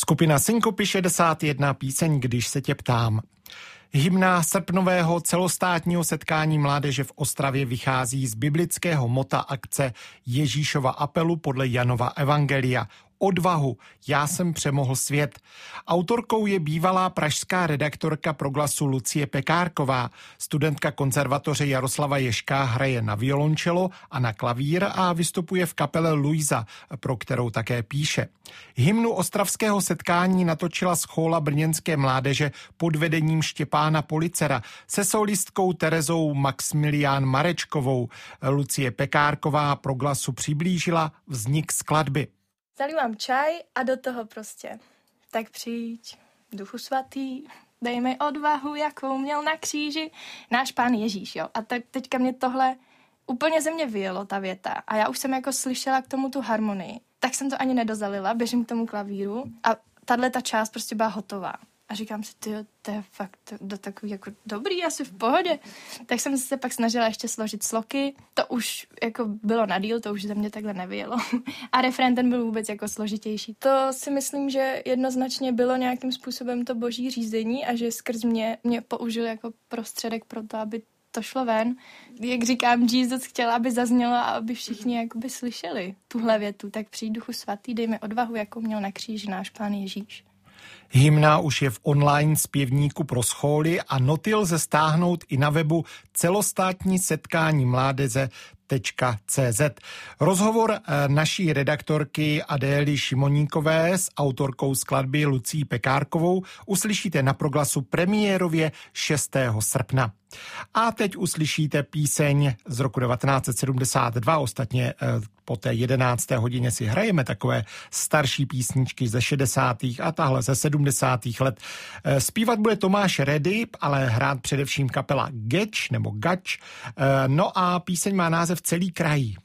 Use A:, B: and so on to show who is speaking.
A: Skupina Synkopy 61, píseň Když se tě ptám. Hymna srpnového celostátního setkání mládeže v Ostravě vychází z biblického mota akce Ježíšova apelu podle Janova evangelia. Odvahu, já jsem přemohl svět. Autorkou je bývalá pražská redaktorka Proglasu Lucie Pekárková. Studentka konzervatoře Jaroslava Ježka hraje na violončelo a na klavír a vystupuje v kapele Luisa, pro kterou také píše. Hymnu ostravského setkání natočila schola brněnské mládeže pod vedením Štěpána Policera se solistkou Terezou Maxmilián Marečkovou. Lucie Pekárková Proglasu přiblížila vznik skladby.
B: Zalívám čaj a do toho prostě. Tak přijď, Duchu svatý, dej mi odvahu, jakou měl na kříži náš Pán Ježíš, jo. A tak teďka mě tohle úplně ze mě vyjelo, ta věta. A já už jsem jako slyšela k tomu tu harmonii. Tak jsem to ani nedozalila, běžím k tomu klavíru a tato část prostě byla hotová. A říkám si, tyjo, to je fakt takový jako dobrý, asi v pohodě. Tak jsem se pak snažila ještě složit sloky. To už jako bylo na díl, to už ze mě takhle nevyjelo. A refrén ten byl vůbec jako složitější. To si myslím, že jednoznačně bylo nějakým způsobem to boží řízení a že skrz mě použil jako prostředek pro to, aby to šlo ven. Jak říkám, Jesus chtěl, aby zaznělo a aby všichni jakoby slyšeli tuhle větu. Tak přijď Duchu svatý, dej mi odvahu, jakou měl na kříži náš Pán Ježíš.
A: Hymna už je v online zpěvníku pro scholy a noty lze stáhnout i na webu celostátní setkání mládeže.cz. Rozhovor naší redaktorky Adély Šimoníkové s autorkou skladby Lucí Pekárkovou uslyšíte na Proglasu premiérově 6. srpna. A teď uslyšíte píseň z roku 1972, ostatně po té 11. hodině si hrajeme takové starší písničky ze 60. a tahle ze 70. let. Zpívat bude Tomáš Redyb, ale hrát především kapela Geč nebo Gač. No a píseň má název Celý kraj.